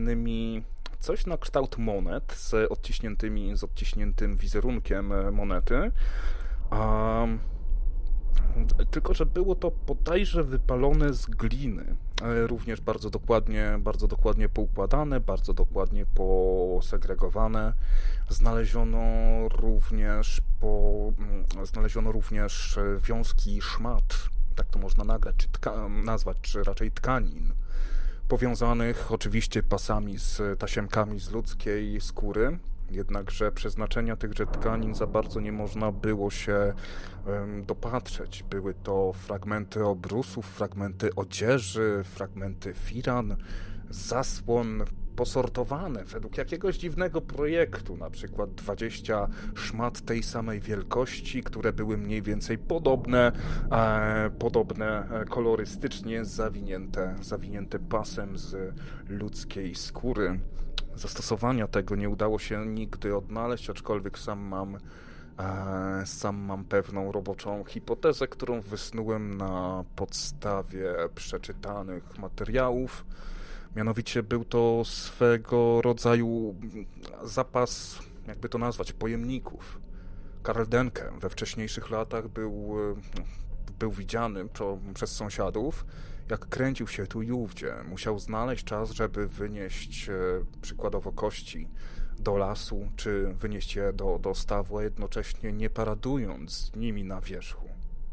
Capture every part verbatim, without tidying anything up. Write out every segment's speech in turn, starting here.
innymi coś na kształt monet z odciśniętymi, z odciśniętym wizerunkiem monety. Um, tylko że było to bodajże wypalone z gliny. Również bardzo dokładnie, bardzo dokładnie poukładane, bardzo dokładnie posegregowane. Znaleziono również, po, znaleziono również wiązki szmat, tak to można nagrać, czy tka, nazwać, czy raczej tkanin, powiązanych oczywiście pasami z tasiemkami z ludzkiej skóry. Jednakże przeznaczenia tychże tkanin za bardzo nie można było się um, dopatrzeć. Były to fragmenty obrusów, fragmenty odzieży, fragmenty firan, zasłon, posortowane według jakiegoś dziwnego projektu, na przykład dwadzieścia szmat tej samej wielkości, które były mniej więcej podobne, e, podobne kolorystycznie, zawinięte, zawinięte pasem z ludzkiej skóry. Zastosowania tego nie udało się nigdy odnaleźć, aczkolwiek sam mam, e, sam mam pewną roboczą hipotezę, którą wysnułem na podstawie przeczytanych materiałów. Mianowicie był to swego rodzaju zapas, jakby to nazwać, pojemników. Karl Denke we wcześniejszych latach był, był widziany przez sąsiadów, jak kręcił się tu i ówdzie. Musiał znaleźć czas, żeby wynieść przykładowo kości do lasu, czy wynieść je do, do stawu, a jednocześnie nie paradując z nimi na wierzchu.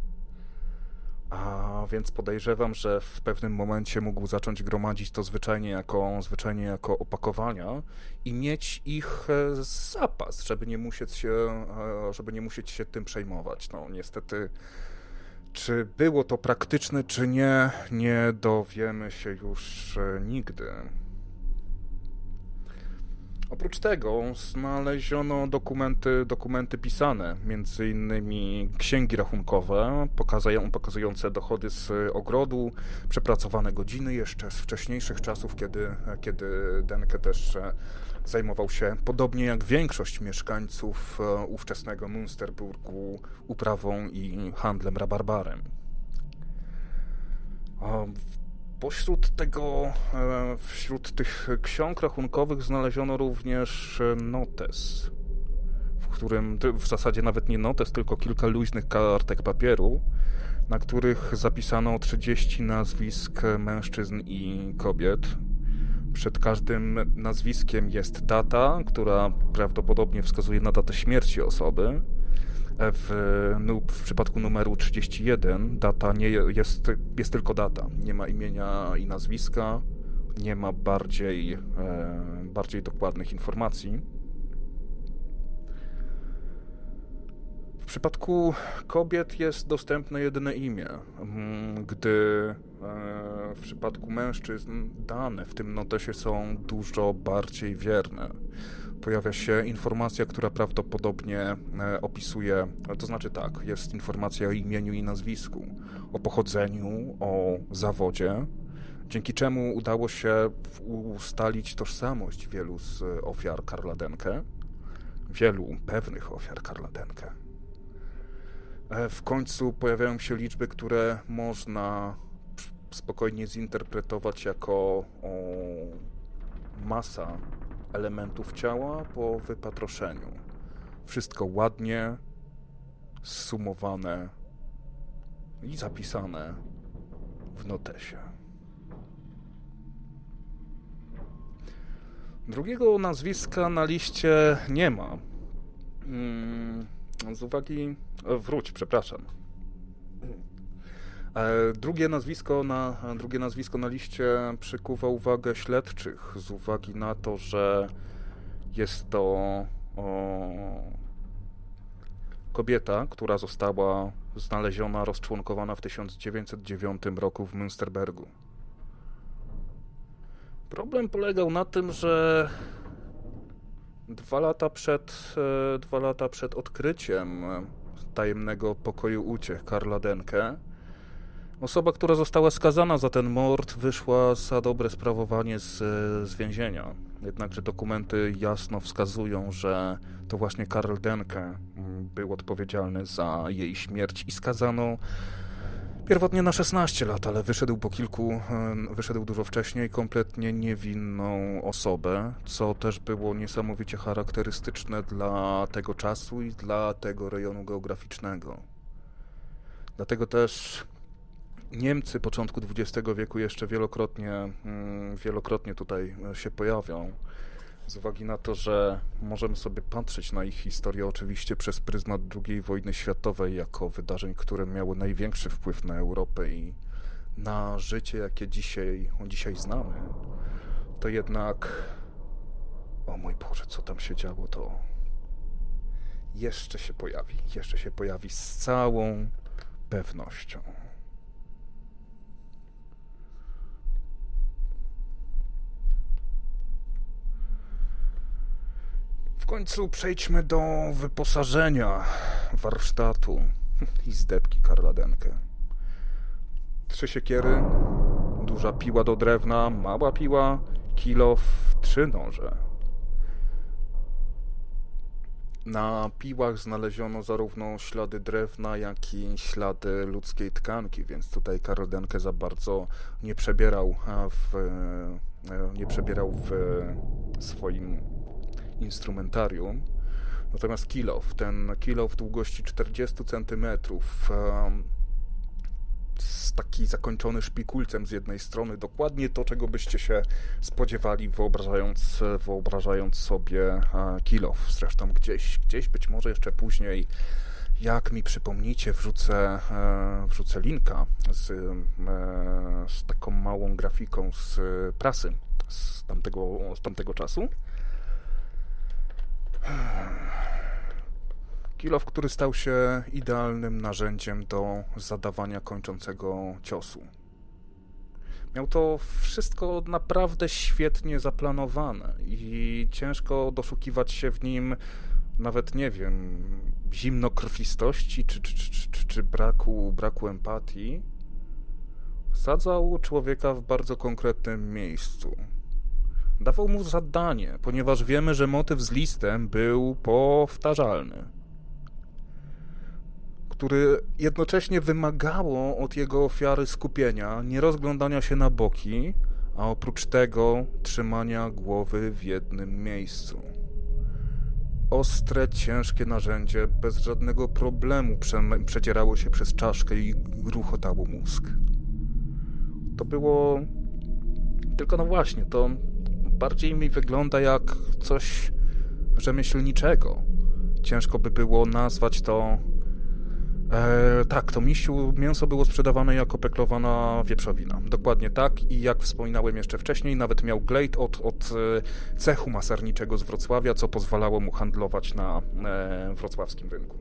A więc podejrzewam, że w pewnym momencie mógł zacząć gromadzić to zwyczajnie jako, zwyczajnie jako opakowania i mieć ich zapas, żeby nie musieć się, żeby nie musieć się tym przejmować. No niestety, czy było to praktyczne, czy nie, nie dowiemy się już nigdy. Oprócz tego znaleziono dokumenty, dokumenty pisane, między innymi księgi rachunkowe pokazujące dochody z ogrodu, przepracowane godziny jeszcze z wcześniejszych czasów, kiedy, kiedy Denke też zajmował się, podobnie jak większość mieszkańców ówczesnego Münsterburgu, uprawą i handlem rabarbarem. Pośród tego, wśród tych ksiąg rachunkowych znaleziono również notes, w którym, w zasadzie nawet nie notes, tylko kilka luźnych kartek papieru, na których zapisano trzydzieści nazwisk mężczyzn i kobiet. Przed każdym nazwiskiem jest data, która prawdopodobnie wskazuje na datę śmierci osoby. W, w przypadku numeru trzydzieści jeden data nie jest, jest tylko data. Nie ma imienia i nazwiska, nie ma bardziej, e, bardziej dokładnych informacji. W przypadku kobiet jest dostępne jedyne imię, gdy e, w przypadku mężczyzn dane w tym notesie są dużo bardziej wierne. Pojawia się informacja, która prawdopodobnie opisuje, to znaczy tak, jest informacja o imieniu i nazwisku, o pochodzeniu, o zawodzie, dzięki czemu udało się ustalić tożsamość wielu z ofiar Karla Denke, wielu pewnych ofiar Karla Denke. W końcu pojawiają się liczby, które można spokojnie zinterpretować jako o, masa elementów ciała po wypatroszeniu. Wszystko ładnie zsumowane i zapisane w notesie. Drugiego nazwiska na liście nie ma. Z uwagi... Wróć, przepraszam. Drugie nazwisko na, drugie nazwisko na liście przykuwa uwagę śledczych z uwagi na to, że jest to o, kobieta, która została znaleziona, rozczłonkowana w tysiąc dziewięćset dziewiątym roku w Münsterbergu. Problem polegał na tym, że dwa lata przed, dwa lata przed odkryciem tajemnego pokoju uciech Karla Denke osoba, która została skazana za ten mord, wyszła za dobre sprawowanie z, z więzienia. Jednakże dokumenty jasno wskazują, że to właśnie Karl Denke był odpowiedzialny za jej śmierć i skazano Pierwotnie na szesnaście lat, ale wyszedł po kilku, wyszedł dużo wcześniej, kompletnie niewinną osobę, co też było niesamowicie charakterystyczne dla tego czasu i dla tego rejonu geograficznego. Dlatego też Niemcy początku dwudziestego wieku jeszcze wielokrotnie, wielokrotnie tutaj się pojawią, z uwagi na to, że możemy sobie patrzeć na ich historię oczywiście przez pryzmat drugiej wojny światowej jako wydarzeń, które miały największy wpływ na Europę i na życie, jakie dzisiaj, dzisiaj znamy, to jednak, o mój Boże, co tam się działo, to jeszcze się pojawi, jeszcze się pojawi z całą pewnością. W końcu przejdźmy do wyposażenia warsztatu i zdebki Karla Denke. Trzy siekiery, duża piła do drewna, mała piła, kilof, trzy noże. Na piłach znaleziono zarówno ślady drewna, jak i ślady ludzkiej tkanki, więc tutaj Karl Denke za bardzo nie przebierał w, nie przebierał w swoim instrumentarium. Natomiast kilof, ten kilof długości czterdzieści centymetrów, taki zakończony szpikulcem z jednej strony, dokładnie to, czego byście się spodziewali, wyobrażając, wyobrażając sobie kilof. Zresztą gdzieś, gdzieś być może jeszcze później, jak mi przypomnicie, wrzucę, wrzucę linka z, z taką małą grafiką z prasy z tamtego, z tamtego czasu. Kilof, który stał się idealnym narzędziem do zadawania kończącego ciosu. Miał to wszystko naprawdę świetnie zaplanowane i ciężko doszukiwać się w nim nawet, nie wiem, zimnokrwistości czy, czy, czy, czy, czy braku, braku empatii. Sadzał człowieka w bardzo konkretnym miejscu. Dawał mu zadanie, ponieważ wiemy, że motyw z listem był powtarzalny, który jednocześnie wymagało od jego ofiary skupienia, nie rozglądania się na boki, a oprócz tego trzymania głowy w jednym miejscu. Ostre, ciężkie narzędzie bez żadnego problemu prze- przecierało się przez czaszkę i gruchotało mózg. To było... Tylko no właśnie, to bardziej mi wygląda jak coś rzemieślniczego. Ciężko by było nazwać to... E, tak, to misiu, mięso było sprzedawane jako peklowana wieprzowina. Dokładnie tak i jak wspominałem jeszcze wcześniej, nawet miał glejt od, od cechu masarniczego z Wrocławia, co pozwalało mu handlować na e, wrocławskim rynku.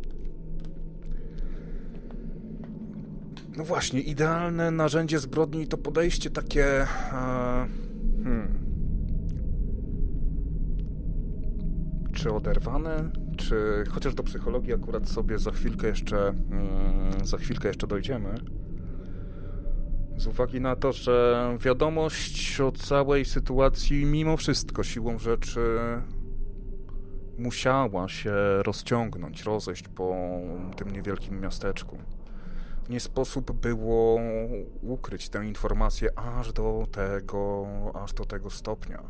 No właśnie, idealne narzędzie zbrodni to podejście takie... E, hmm, czy oderwane, czy chociaż do psychologii akurat sobie za chwilkę jeszcze mm, za chwilkę jeszcze dojdziemy. Z uwagi na to, że wiadomość o całej sytuacji mimo wszystko siłą rzeczy musiała się rozciągnąć, rozejść po tym niewielkim miasteczku. Nie sposób było ukryć tę informację aż do tego, aż do tego stopnia.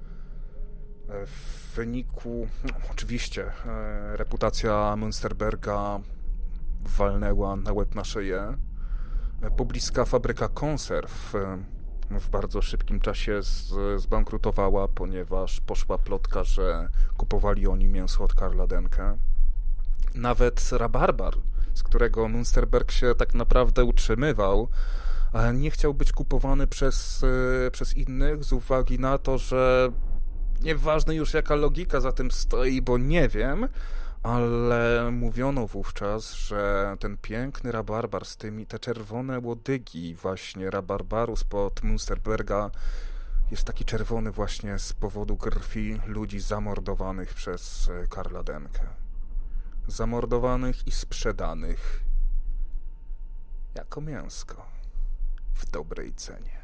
W wyniku, no, oczywiście, e, reputacja Münsterberga walnęła na łeb na szyję. Pobliska fabryka konserw e, w bardzo szybkim czasie z, zbankrutowała, ponieważ poszła plotka, że kupowali oni mięso od Karla Denke. Nawet rabarbar, z którego Münsterberg się tak naprawdę utrzymywał, nie chciał być kupowany przez, e, przez innych z uwagi na to, że nieważne już jaka logika za tym stoi, bo nie wiem, ale mówiono wówczas, że ten piękny rabarbar z tymi, te czerwone łodygi właśnie rabarbaru spod Münsterberga jest taki czerwony właśnie z powodu krwi ludzi zamordowanych przez Karla Denke. Zamordowanych i sprzedanych jako mięsko w dobrej cenie.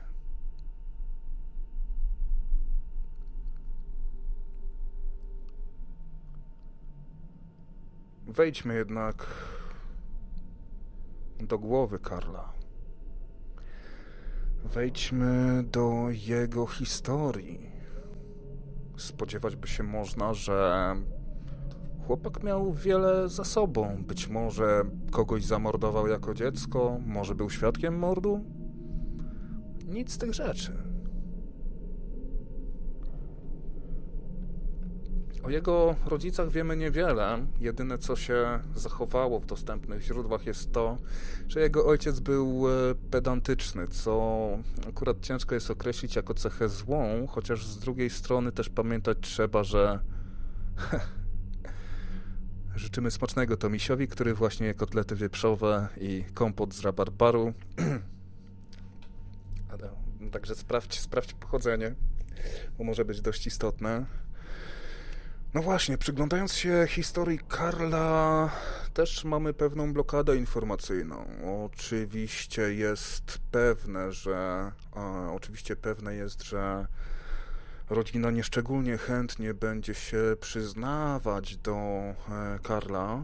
Wejdźmy jednak do głowy Karla. Wejdźmy do jego historii. Spodziewać by się można, że chłopak miał wiele za sobą. Być może kogoś zamordował jako dziecko, może był świadkiem mordu. Nic z tych rzeczy. O jego rodzicach wiemy niewiele. Jedyne, co się zachowało w dostępnych źródłach, jest to, że jego ojciec był pedantyczny, co akurat ciężko jest określić jako cechę złą, chociaż z drugiej strony też pamiętać trzeba, że życzymy smacznego Tomisiowi, który właśnie je kotlety wieprzowe i kompot z rabarbaru. Ale, także sprawdź, sprawdź pochodzenie, bo może być dość istotne. No właśnie, przyglądając się historii Karla, też mamy pewną blokadę informacyjną. Oczywiście jest pewne, że... A, oczywiście pewne jest, że rodzina nieszczególnie chętnie będzie się przyznawać do e, Karla.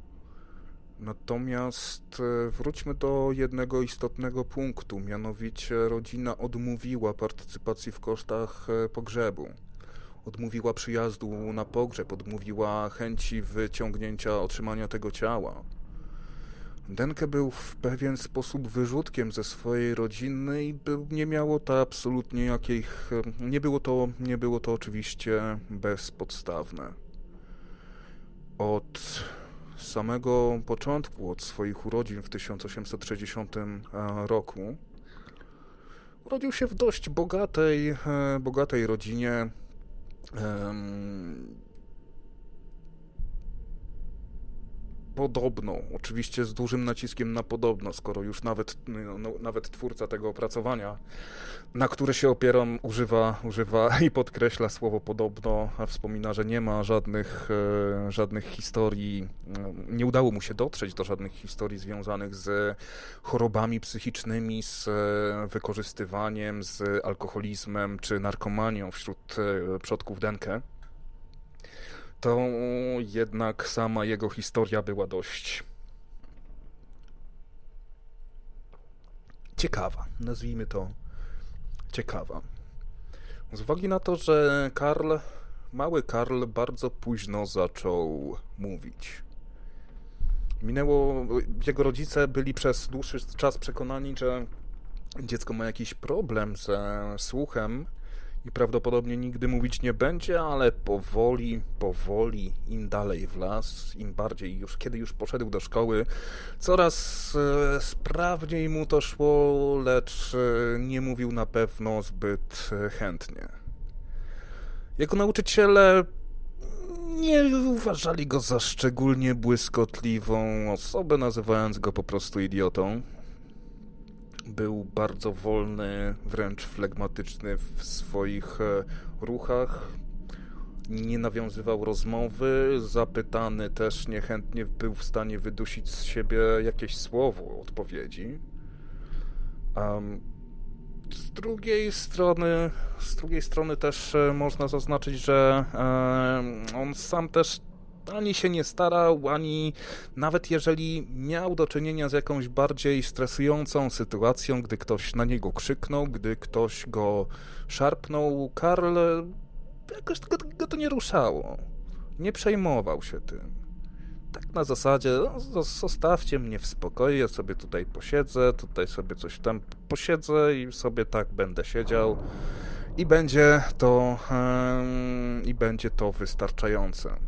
Natomiast e, wróćmy do jednego istotnego punktu, mianowicie rodzina odmówiła partycypacji w kosztach e, pogrzebu. Odmówiła przyjazdu na pogrzeb, odmówiła chęci wyciągnięcia, otrzymania tego ciała. Denke był w pewien sposób wyrzutkiem ze swojej rodziny i był, nie miało to absolutnie jakich... Nie było to, nie było to oczywiście bezpodstawne. Od samego początku, od swoich urodzin w tysiąc osiemset sześćdziesiątym roku urodził się w dość bogatej, bogatej rodzinie. Um, podobno, oczywiście z dużym naciskiem na podobno, skoro już nawet, no, nawet twórca tego opracowania, na które się opieram, używa, używa i podkreśla słowo podobno, a wspomina, że nie ma żadnych, e, żadnych historii, nie udało mu się dotrzeć do żadnych historii związanych z chorobami psychicznymi, z wykorzystywaniem, z alkoholizmem czy narkomanią wśród przodków Denke. To jednak sama jego historia była dość ciekawa, nazwijmy to ciekawa. Z uwagi na to, że Karl, mały Karl bardzo późno zaczął mówić. Minęło, jego rodzice byli przez dłuższy czas przekonani, że dziecko ma jakiś problem ze słuchem i prawdopodobnie nigdy mówić nie będzie, ale powoli, powoli, im dalej w las, im bardziej już, kiedy już poszedł do szkoły, coraz e, sprawniej mu to szło, lecz e, nie mówił na pewno zbyt e, chętnie. Jego nauczyciele nie uważali go za szczególnie błyskotliwą osobę, nazywając go po prostu idiotą. Był bardzo wolny, wręcz flegmatyczny w swoich ruchach. Nie nawiązywał rozmowy. Zapytany też niechętnie był w stanie wydusić z siebie jakieś słowo odpowiedzi. Um, z drugiej strony, z drugiej strony też można zaznaczyć, że um, on sam też ani się nie starał, ani nawet jeżeli miał do czynienia z jakąś bardziej stresującą sytuacją, gdy ktoś na niego krzyknął, gdy ktoś go szarpnął, Karl jakoś go, go to nie ruszało. Nie przejmował się tym. Tak na zasadzie, no, zostawcie mnie w spokoju, ja sobie tutaj posiedzę, tutaj sobie coś tam posiedzę i sobie tak będę siedział i będzie to, um, i będzie to wystarczające.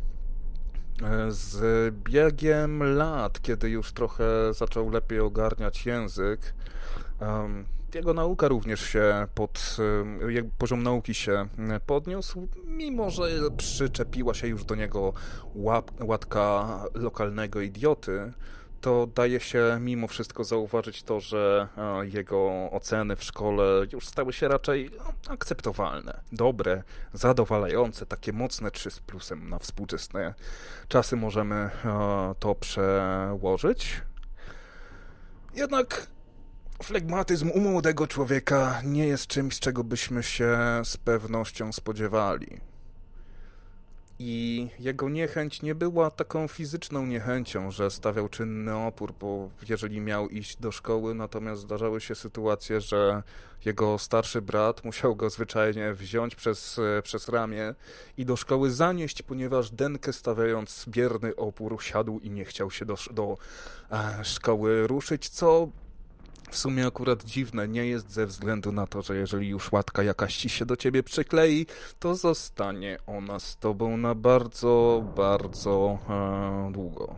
Z biegiem lat, kiedy już trochę zaczął lepiej ogarniać język, jego nauka również się pod, jego poziom nauki się podniósł, mimo że przyczepiła się już do niego łap, łatka lokalnego idioty, to daje się mimo wszystko zauważyć to, że jego oceny w szkole już stały się raczej akceptowalne, dobre, zadowalające, takie mocne trzy z plusem na współczesne czasy możemy to przełożyć. Jednak flegmatyzm u młodego człowieka nie jest czymś, czego byśmy się z pewnością spodziewali. I jego niechęć nie była taką fizyczną niechęcią, że stawiał czynny opór, bo jeżeli miał iść do szkoły, natomiast zdarzały się sytuacje, że jego starszy brat musiał go zwyczajnie wziąć przez, przez ramię i do szkoły zanieść, ponieważ Denke, stawiając bierny opór, siadł i nie chciał się do, do e, szkoły ruszyć, co w sumie akurat dziwne nie jest ze względu na to, że jeżeli już łatka jakaś ci się do ciebie przyklei, to zostanie ona z tobą na bardzo, bardzo e, długo.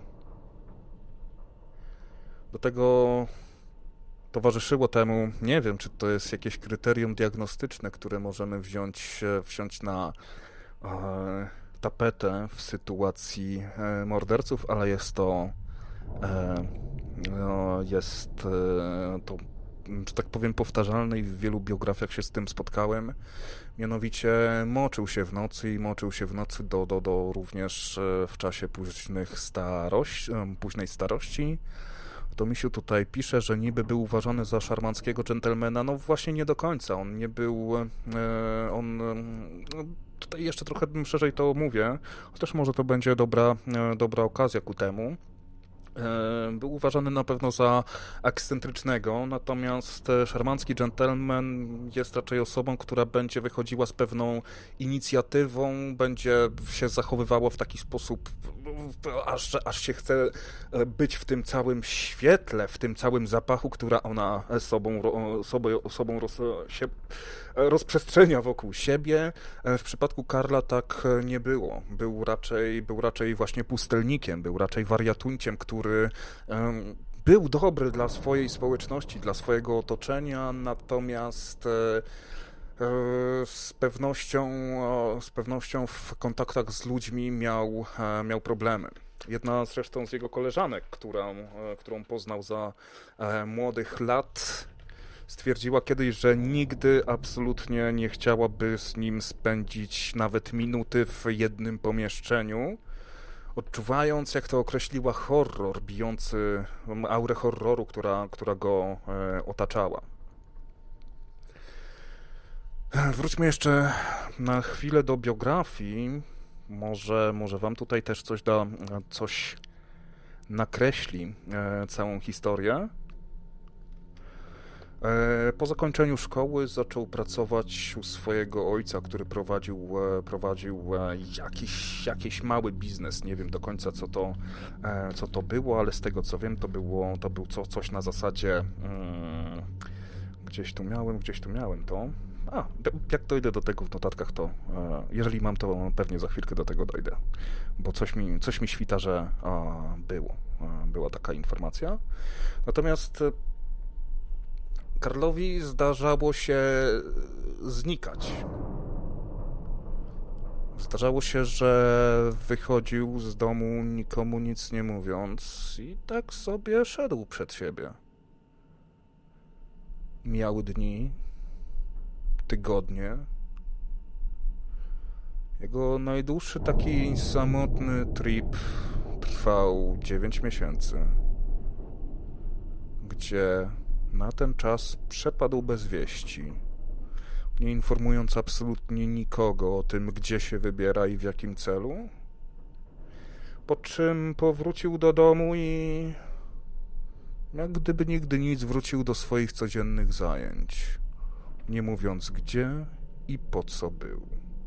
Do tego towarzyszyło temu, nie wiem, czy to jest jakieś kryterium diagnostyczne, które możemy wziąć, wziąć na e, tapetę w sytuacji e, morderców, ale jest to e, no, jest e, to, że tak powiem, powtarzalne i w wielu biografiach się z tym spotkałem. Mianowicie moczył się w nocy i moczył się w nocy do, do, do również w czasie późnych starości, późnej starości. To Misiu tutaj pisze, że niby był uważany za szarmanckiego dżentelmena. No właśnie nie do końca. On nie był... E, on... No, tutaj jeszcze trochę szerzej to mówię, chociaż może to będzie dobra, e, dobra okazja ku temu. Był uważany na pewno za ekscentrycznego, natomiast szarmancki gentleman jest raczej osobą, która będzie wychodziła z pewną inicjatywą, będzie się zachowywała w taki sposób, aż, aż się chce być w tym całym świetle, w tym całym zapachu, która ona sobą, sobą, sobą roz, się rozprzestrzenia wokół siebie. W przypadku Karla tak nie było. Był raczej, był raczej właśnie pustelnikiem, był raczej wariatunciem, który um, był dobry dla swojej społeczności, dla swojego otoczenia, natomiast e, e, z pewnością, e, z pewnością w kontaktach z ludźmi miał, e, miał problemy. Jedna zresztą z jego koleżanek, którą, e, którą poznał za e, młodych lat, stwierdziła kiedyś, że nigdy absolutnie nie chciałaby z nim spędzić nawet minuty w jednym pomieszczeniu, odczuwając, jak to określiła, horror bijący, aurę horroru, która, która go e, otaczała. Wróćmy jeszcze na chwilę do biografii. Może, może wam tutaj też coś da, coś nakreśli e, całą historię. Po zakończeniu szkoły zaczął pracować u swojego ojca, który prowadził, prowadził jakiś, jakiś mały biznes. Nie wiem do końca, co to, co to było, ale z tego, co wiem, to było, to był co, coś na zasadzie hmm, gdzieś tu miałem, gdzieś tu miałem to. A, jak dojdę do tego w notatkach, to jeżeli mam, to pewnie za chwilkę do tego dojdę, bo coś mi, coś mi świta, że a, było, była taka informacja. Natomiast Karlowi zdarzało się znikać. Zdarzało się, że wychodził z domu nikomu nic nie mówiąc i tak sobie szedł przed siebie. Mijały dni, tygodnie. Jego najdłuższy taki samotny trip trwał dziewięć miesięcy, gdzie na ten czas przepadł bez wieści, nie informując absolutnie nikogo o tym, gdzie się wybiera i w jakim celu. Po czym powrócił do domu i jak gdyby nigdy nic wrócił do swoich codziennych zajęć, nie mówiąc gdzie i po co był.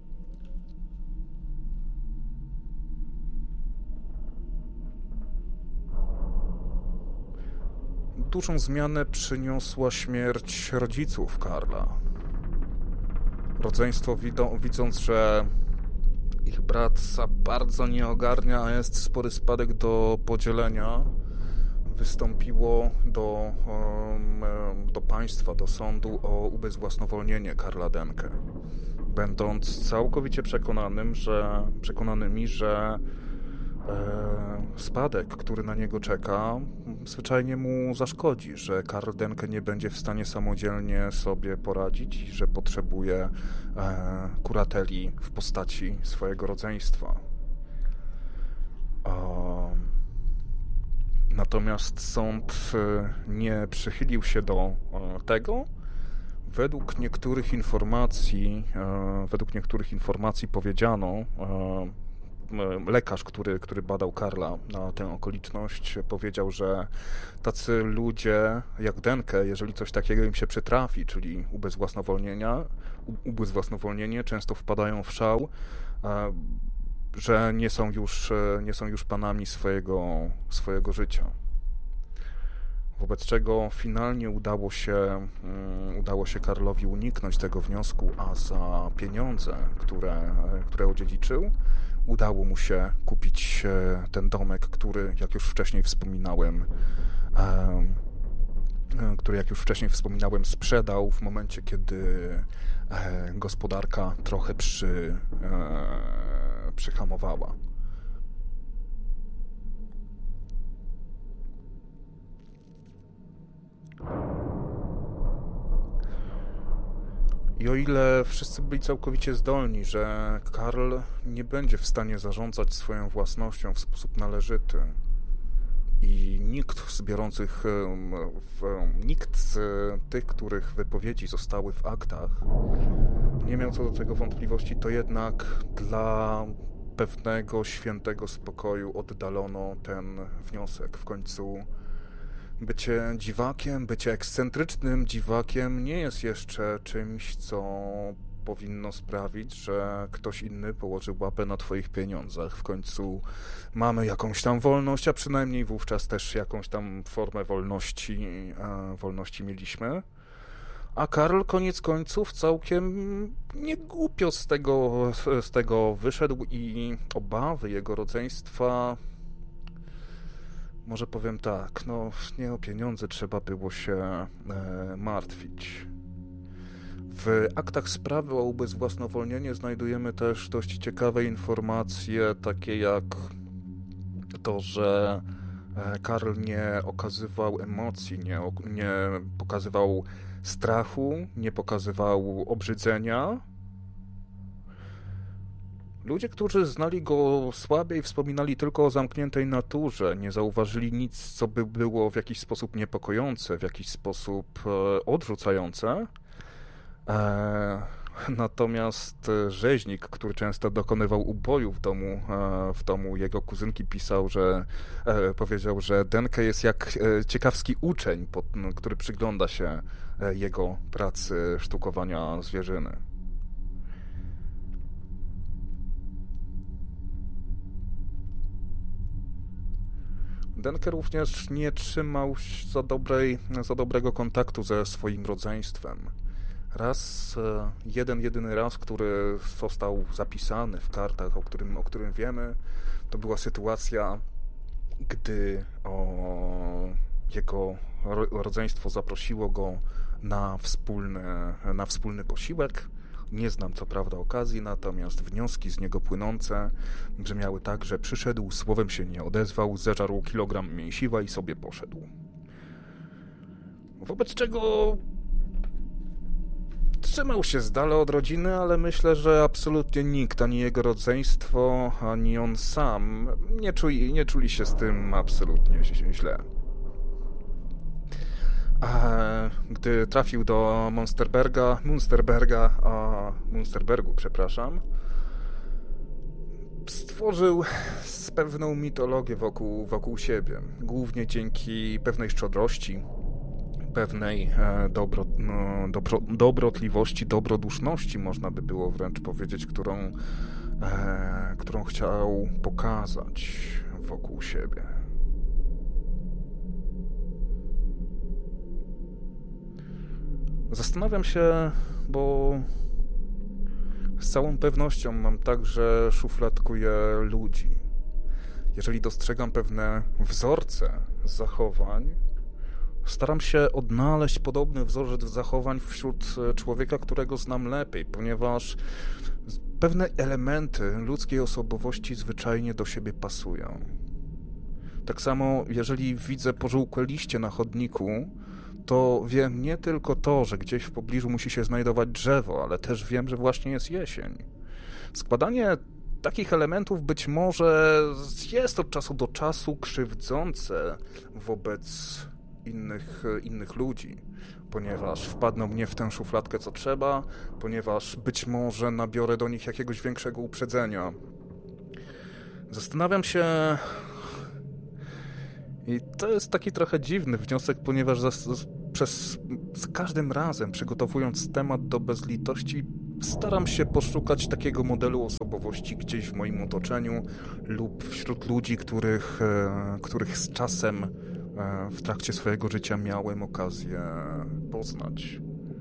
Dużą zmianę przyniosła śmierć rodziców Karla. Rodzeństwo, widząc, że ich brat za bardzo nie ogarnia, a jest spory spadek do podzielenia, wystąpiło do, do państwa, do sądu o ubezwłasnowolnienie Karla Denke, będąc całkowicie przekonanym, że, przekonanymi, że spadek, który na niego czeka, zwyczajnie mu zaszkodzi, że Karl Denke nie będzie w stanie samodzielnie sobie poradzić i że potrzebuje kurateli w postaci swojego rodzeństwa. Natomiast sąd nie przychylił się do tego. Według niektórych informacji, według niektórych informacji powiedziano, lekarz, który, który badał Karla na tę okoliczność, powiedział, że tacy ludzie jak Denke, jeżeli coś takiego im się przytrafi, czyli ubezwłasnowolnienia, ubezwłasnowolnienie, często wpadają w szał, że nie są już, nie są już panami swojego, swojego życia. Wobec czego finalnie udało się, udało się Karlowi uniknąć tego wniosku, a za pieniądze, które, które odziedziczył, udało mu się kupić ten domek, który, jak już wcześniej wspominałem, który, jak już wcześniej wspominałem, sprzedał w momencie, kiedy gospodarka trochę przy, przyhamowała. I o ile wszyscy byli całkowicie zdolni, że Karl nie będzie w stanie zarządzać swoją własnością w sposób należyty i nikt z biorących, w, nikt z tych, których wypowiedzi zostały w aktach, nie miał co do tego wątpliwości, to jednak dla pewnego świętego spokoju oddalono ten wniosek. W końcu bycie dziwakiem, bycie ekscentrycznym dziwakiem nie jest jeszcze czymś, co powinno sprawić, że ktoś inny położy łapę na twoich pieniądzach. W końcu mamy jakąś tam wolność, a przynajmniej wówczas też jakąś tam formę wolności, e, wolności mieliśmy. A Karl koniec końców całkiem niegłupio z tego, z tego wyszedł i obawy jego rodzeństwa, może powiem tak, no nie o pieniądze trzeba było się e, martwić. W aktach sprawy o ubezwłasnowolnienie znajdujemy też dość ciekawe informacje, takie jak to, że Karl nie okazywał emocji, nie, nie pokazywał strachu, nie pokazywał obrzydzenia. Ludzie, którzy znali go słabiej, wspominali tylko o zamkniętej naturze, nie zauważyli nic, co by było w jakiś sposób niepokojące, w jakiś sposób e, odrzucające. E, natomiast rzeźnik, który często dokonywał uboju w domu, e, w domu jego kuzynki, pisał, że e, powiedział, że Denke jest jak e, ciekawski uczeń, pod, który przygląda się e, jego pracy sztukowania zwierzyny. Denke również nie trzymał za, dobrej, za dobrego kontaktu ze swoim rodzeństwem. Raz, jeden, jedyny raz, który został zapisany w kartach, o którym, o którym wiemy, to była sytuacja, gdy o, jego rodzeństwo zaprosiło go na wspólny, na wspólny posiłek. Nie znam co prawda okazji, natomiast wnioski z niego płynące brzmiały tak, że przyszedł, słowem się nie odezwał, zeżarł kilogram mięsiwa i sobie poszedł. Wobec czego trzymał się z dala od rodziny, ale myślę, że absolutnie nikt, ani jego rodzeństwo, ani on sam nie czuli, nie czuli się z tym absolutnie źle. A gdy trafił do Monsterberga, Munsterberga, a Munsterbergu, przepraszam, stworzył pewną mitologię wokół, wokół siebie, głównie dzięki pewnej szczodrości, pewnej e, dobro, no, dobro, dobrotliwości, dobroduszności, można by było wręcz powiedzieć, którą, e, którą chciał pokazać wokół siebie. Zastanawiam się, bo z całą pewnością mam tak, że szufladkuję ludzi. Jeżeli dostrzegam pewne wzorce zachowań, staram się odnaleźć podobny wzorzec zachowań wśród człowieka, którego znam lepiej, ponieważ pewne elementy ludzkiej osobowości zwyczajnie do siebie pasują. Tak samo, jeżeli widzę pożółkłe liście na chodniku, to wiem nie tylko to, że gdzieś w pobliżu musi się znajdować drzewo, ale też wiem, że właśnie jest jesień. Składanie takich elementów być może jest od czasu do czasu krzywdzące wobec innych, innych ludzi, ponieważ wpadną mnie w tę szufladkę co trzeba, ponieważ być może nabiorę do nich jakiegoś większego uprzedzenia. Zastanawiam się... I to jest taki trochę dziwny wniosek, ponieważ za, przez, za każdym razem, przygotowując temat do bezlitości, staram się poszukać takiego modelu osobowości gdzieś w moim otoczeniu lub wśród ludzi, których, których z czasem w trakcie swojego życia miałem okazję poznać.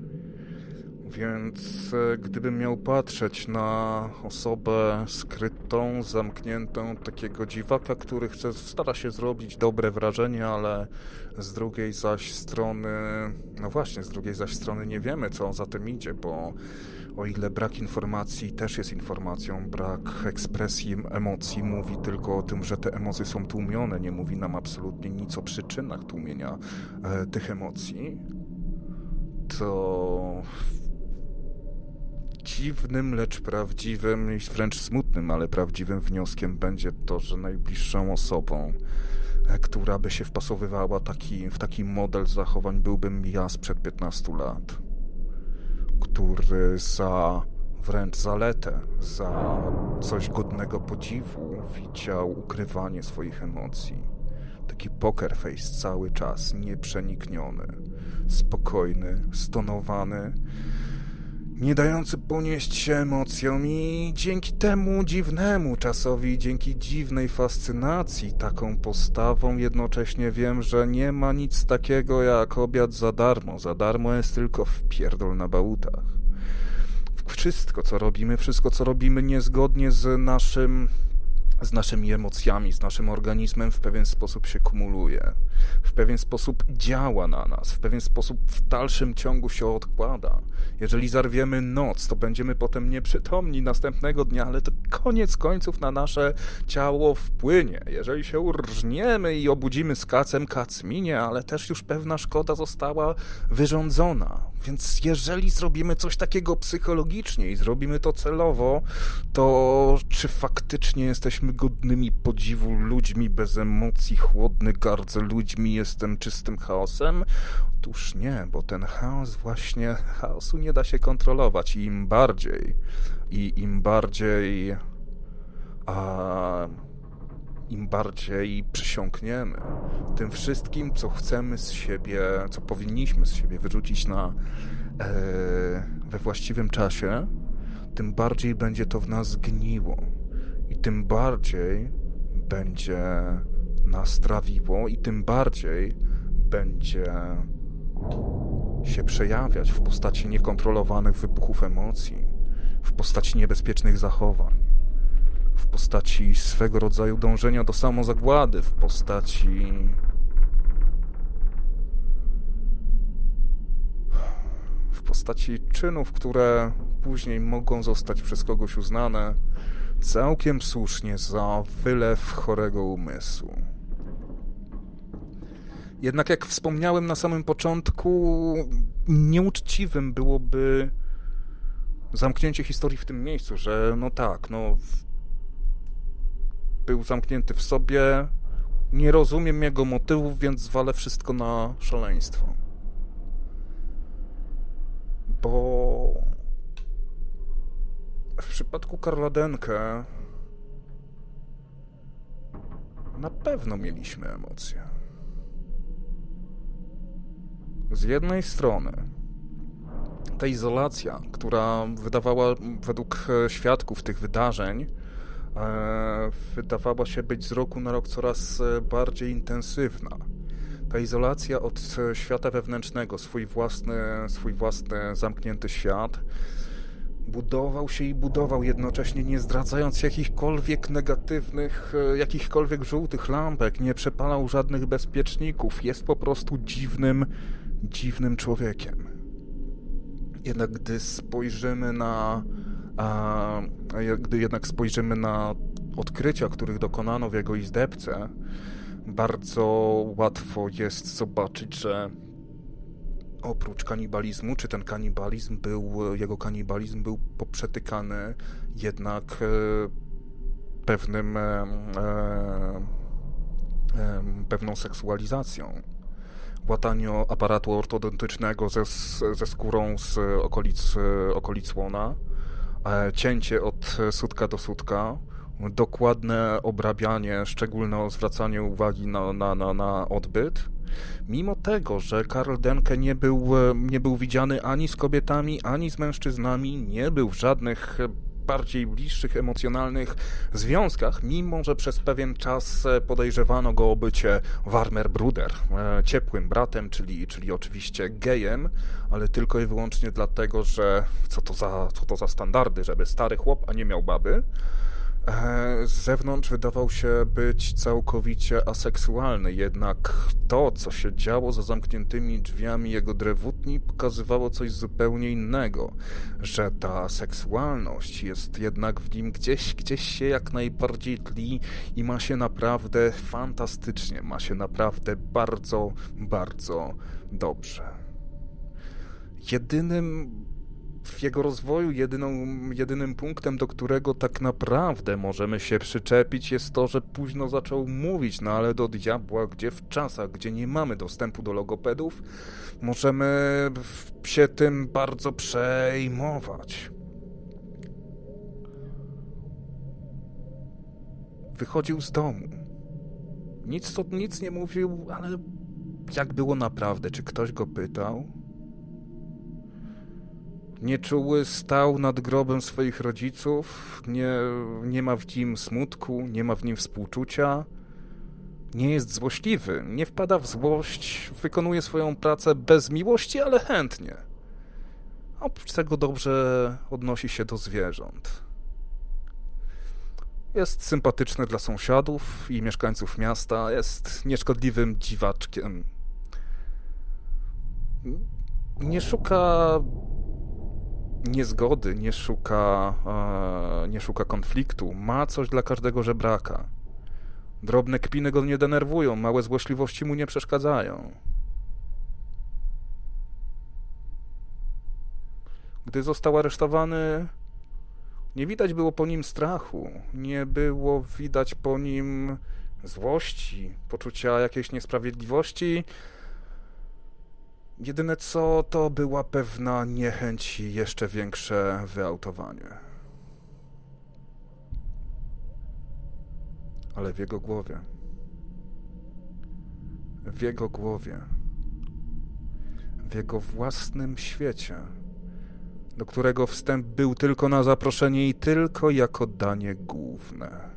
Więc gdybym miał patrzeć na osobę skrytą, zamkniętą, takiego dziwaka, który chce, stara się zrobić dobre wrażenie, ale z drugiej zaś strony, no właśnie, z drugiej zaś strony nie wiemy, co za tym idzie, bo o ile brak informacji też jest informacją, brak ekspresji emocji mówi tylko o tym, że te emocje są tłumione, nie mówi nam absolutnie nic o przyczynach tłumienia e, tych emocji, to dziwnym, lecz prawdziwym i wręcz smutnym, ale prawdziwym wnioskiem będzie to, że najbliższą osobą, która by się wpasowywała taki, w taki model zachowań, byłbym ja sprzed piętnastu lat, który za wręcz zaletę, za coś godnego podziwu widział ukrywanie swoich emocji. Taki poker face cały czas, nieprzenikniony, spokojny, stonowany, nie dający ponieść się emocjom i dzięki temu dziwnemu czasowi, dzięki dziwnej fascynacji taką postawą jednocześnie wiem, że nie ma nic takiego jak obiad za darmo. Za darmo jest tylko wpierdol na bałutach. Wszystko, co robimy, wszystko, co robimy niezgodnie z naszym... z naszymi emocjami, z naszym organizmem w pewien sposób się kumuluje, w pewien sposób działa na nas, w pewien sposób w dalszym ciągu się odkłada. Jeżeli zarwiemy noc, to będziemy potem nieprzytomni następnego dnia, ale to koniec końców na nasze ciało wpłynie. Jeżeli się urżniemy i obudzimy z kacem, kac minie, ale też już pewna szkoda została wyrządzona. Więc jeżeli zrobimy coś takiego psychologicznie i zrobimy to celowo, to czy faktycznie jesteśmy godnymi podziwu ludźmi bez emocji, chłodny gardzę ludźmi, jestem czystym chaosem? Otóż nie, bo ten chaos właśnie, chaosu nie da się kontrolować i im bardziej, i im bardziej, a im bardziej przysiągniemy tym wszystkim, co chcemy z siebie, co powinniśmy z siebie wyrzucić na, e, we właściwym czasie, tym bardziej będzie to w nas gniło i tym bardziej będzie nas trawiło i tym bardziej będzie się przejawiać w postaci niekontrolowanych wybuchów emocji, w postaci niebezpiecznych zachowań, w postaci swego rodzaju dążenia do samozagłady, w postaci w postaci czynów, które później mogą zostać przez kogoś uznane całkiem słusznie za wylew chorego umysłu. Jednak jak wspomniałem na samym początku, nieuczciwym byłoby zamknięcie historii w tym miejscu, że no tak, no był zamknięty w sobie, nie rozumiem jego motywów, więc zwalę wszystko na szaleństwo. Bo w przypadku Karla Denke na pewno mieliśmy emocje. Z jednej strony ta izolacja, która wydawała według świadków tych wydarzeń, e, wydawała się być z roku na rok coraz bardziej intensywna. Ta izolacja od świata wewnętrznego, swój własny, swój własny zamknięty świat, budował się i budował jednocześnie, nie zdradzając jakichkolwiek negatywnych, jakichkolwiek żółtych lampek, nie przepalał żadnych bezpieczników, jest po prostu dziwnym, dziwnym człowiekiem. Jednak gdy spojrzymy na, a, gdy jednak spojrzymy na odkrycia, których dokonano w jego izdebce, bardzo łatwo jest zobaczyć, że oprócz kanibalizmu, czy ten kanibalizm był, jego kanibalizm był poprzetykany jednak e, pewnym, e, e, pewną seksualizacją. Łatanie aparatu ortodontycznego ze, ze skórą z okolic, okolic łona, e, cięcie od sutka do sutka, dokładne obrabianie, szczególne zwracanie uwagi na, na, na, na odbyt. Mimo tego, że Karl Denke nie był, nie był widziany ani z kobietami, ani z mężczyznami, nie był w żadnych bardziej bliższych, emocjonalnych związkach, mimo że przez pewien czas podejrzewano go o bycie warmer bruder, ciepłym bratem, czyli, czyli oczywiście gejem, ale tylko i wyłącznie dlatego, że co to za, co to za standardy, żeby stary chłop, a nie miał baby. Z zewnątrz wydawał się być całkowicie aseksualny, jednak to, co się działo za zamkniętymi drzwiami jego drewutni, pokazywało coś zupełnie innego, że ta seksualność jest jednak w nim gdzieś, gdzieś się jak najbardziej tli i ma się naprawdę fantastycznie, ma się naprawdę bardzo, bardzo dobrze. Jedynym w jego rozwoju jedyną, jedynym punktem, do którego tak naprawdę możemy się przyczepić, jest to, że późno zaczął mówić, no ale do diabła, gdzie w czasach, gdzie nie mamy dostępu do logopedów, możemy się tym bardzo przejmować. Wychodził z domu. Nic, to, nic nie mówił, ale jak było naprawdę? Czy ktoś go pytał? Nieczuły stał nad grobem swoich rodziców, nie, nie ma w nim smutku, nie ma w nim współczucia, nie jest złośliwy, nie wpada w złość, wykonuje swoją pracę bez miłości, ale chętnie. Oprócz tego dobrze odnosi się do zwierząt. Jest sympatyczny dla sąsiadów i mieszkańców miasta, jest nieszkodliwym dziwaczkiem. Nie szuka niezgody, nie szuka, e, nie szuka konfliktu. Ma coś dla każdego żebraka. Drobne kpiny go nie denerwują, małe złośliwości mu nie przeszkadzają. Gdy został aresztowany, nie widać było po nim strachu, nie było widać po nim złości, poczucia jakiejś niesprawiedliwości. Jedyne co, to była pewna niechęć i jeszcze większe wyautowanie. Ale w jego głowie, w jego głowie, w jego własnym świecie, do którego wstęp był tylko na zaproszenie i tylko jako danie główne.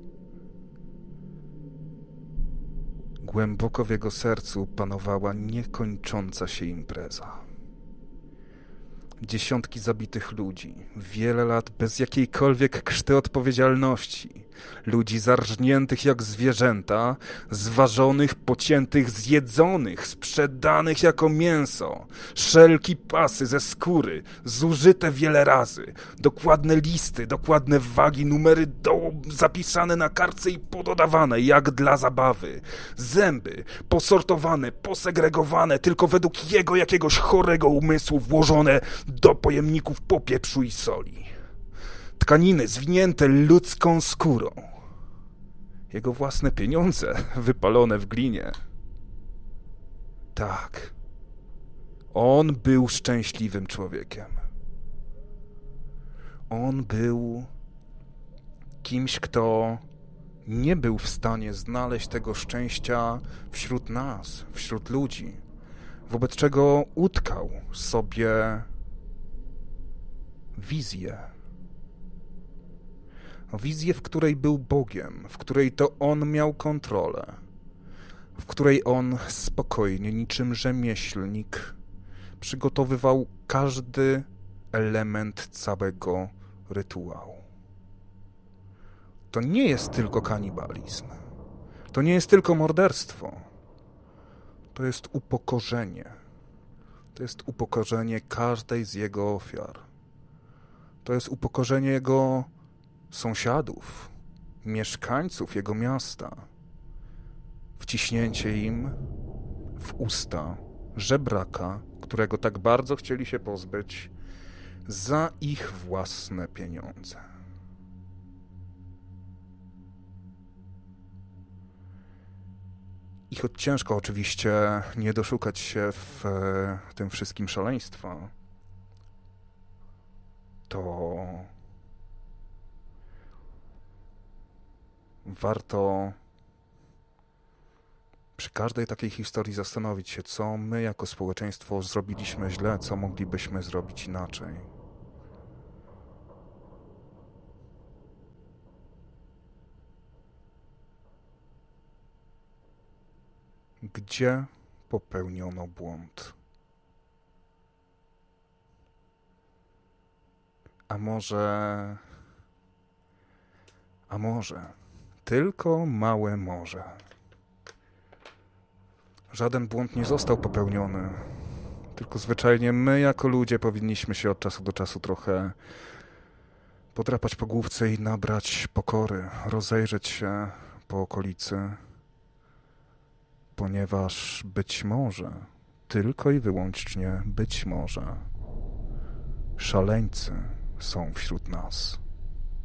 Głęboko w jego sercu panowała niekończąca się impreza. Dziesiątki zabitych ludzi, wiele lat bez jakiejkolwiek krzty odpowiedzialności, ludzi zarżniętych jak zwierzęta, zważonych, pociętych, zjedzonych, sprzedanych jako mięso, szelki pasy ze skóry, zużyte wiele razy, dokładne listy, dokładne wagi, numery do, zapisane na kartce i pododawane jak dla zabawy, zęby posortowane, posegregowane tylko według jego jakiegoś chorego umysłu włożone do pojemników popieprzu i soli. Tkaniny zwinięte ludzką skórą. Jego własne pieniądze wypalone w glinie. Tak. On był szczęśliwym człowiekiem. On był kimś, kto nie był w stanie znaleźć tego szczęścia wśród nas, wśród ludzi, wobec czego utkał sobie wizję. Wizję, w której był Bogiem, w której to On miał kontrolę, w której On spokojnie, niczym rzemieślnik, przygotowywał każdy element całego rytuału. To nie jest tylko kanibalizm. To nie jest tylko morderstwo. To jest upokorzenie. To jest upokorzenie każdej z Jego ofiar. To jest upokorzenie Jego sąsiadów, mieszkańców Jego miasta. Wciśnięcie im w usta żebraka, którego tak bardzo chcieli się pozbyć, za ich własne pieniądze. I choć ciężko oczywiście nie doszukać się w tym wszystkim szaleństwa, to warto przy każdej takiej historii zastanowić się, co my jako społeczeństwo zrobiliśmy źle, co moglibyśmy zrobić inaczej. Gdzie popełniono błąd? A może... A może... Tylko małe może. Żaden błąd nie został popełniony. Tylko zwyczajnie my jako ludzie powinniśmy się od czasu do czasu trochę podrapać po główce i nabrać pokory, rozejrzeć się po okolicy. Ponieważ być może, tylko i wyłącznie być może, szaleńcy są wśród nas.